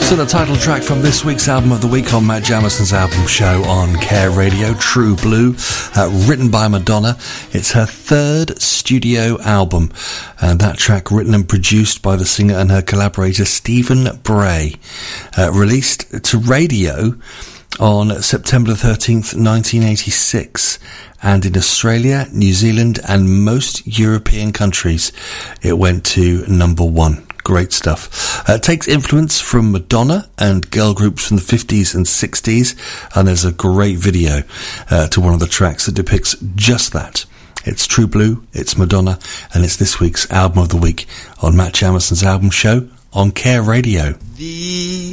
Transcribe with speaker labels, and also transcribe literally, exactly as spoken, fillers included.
Speaker 1: So the title track from this week's Album of the Week on Matt Jamison's album show on Care Radio, True Blue, uh, written by Madonna. It's her third studio album, and that track written and produced by the singer and her collaborator Stephen Bray, uh, released to radio on September thirteenth, nineteen eighty-six, and in Australia, New Zealand and most European countries it went to number one. Great stuff. Uh, it takes influence from Madonna and girl groups from the fifties and sixties, and there's a great video uh, to one of the tracks that depicts just that. It's True Blue, it's Madonna, and it's this week's Album of the Week on Matt Jamison's album show on Care Radio. The